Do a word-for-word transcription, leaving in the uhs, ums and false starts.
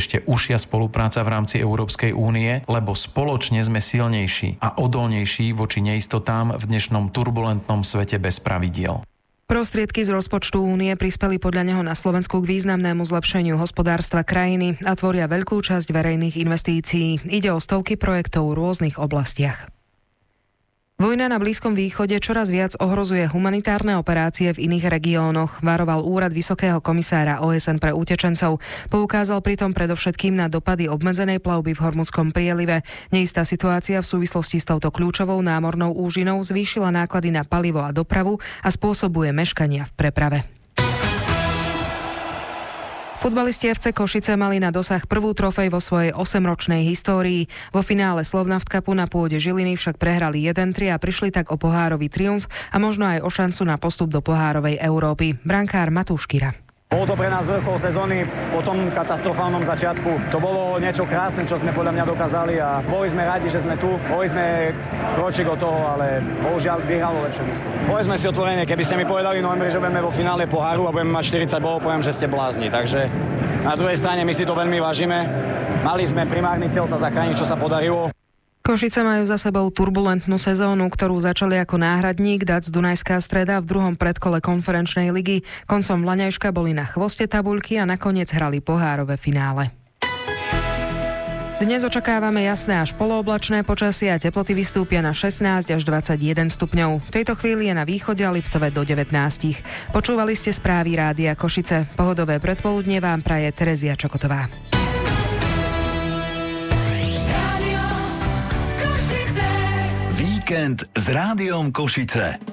ešte užšia spolupráca v rámci Európskej únie, lebo spoločne sme silnejší a odolnejší voči neistotám v dnešnom turbulentnom svete bez pravidiel. Prostriedky z rozpočtu únie prispeli podľa neho na Slovensku k významnému zlepšeniu hospodárstva krajiny a tvoria veľkú časť verejných investícií. Ide o stovky projektov v rôznych oblastiach. Vojna na Blízkom východe čoraz viac ohrozuje humanitárne operácie v iných regiónoch, varoval úrad Vysokého komisára ó es en pre utečencov. Poukázal pritom predovšetkým na dopady obmedzenej plavby v Hormudskom prielive. Neistá situácia v súvislosti s touto kľúčovou námornou úžinou zvýšila náklady na palivo a dopravu a spôsobuje meškania v preprave. Futbalisti ef cé Košice mali na dosah prvú trofej vo svojej osemročnej histórii. Vo finále Slovnaft Cupu na pôde Žiliny však prehrali jeden tri a prišli tak o pohárový triumf a možno aj o šancu na postup do pohárovej Európy. Brankár Matúš Kira. Bol to pre nás vrchol sezóny, po tom katastrofálnom začiatku. To bolo niečo krásne, čo sme podľa mňa dokázali a boli sme radi, že sme tu. Boli sme kročík od toho, ale bohužiaľ vyhralo lepšie. Boli sme si otvorene, keby ste mi povedali v novembri, že budeme vo finále poháru a budeme mať štyridsať bodov, poviem, že ste blázni. Takže na druhej strane my si to veľmi vážime. Mali sme primárny cieľ sa zachrániť, čo sa podarilo. Košice majú za sebou turbulentnú sezónu, ktorú začali ako náhradník dé á cé Dunajská Streda v druhom predkole konferenčnej ligy. Koncom vlaňajška boli na chvoste tabuľky a nakoniec hrali pohárové finále. Dnes očakávame jasné až polooblačné počasie a teploty vystúpia na šestnásť až dvadsaťjeden stupňov. V tejto chvíli je na východe a Liptove do devätnásť. Počúvali ste správy Rádia Košice. Pohodové predpoludnie vám praje Terezia Čokotová. Víkend s Rádiom Košice.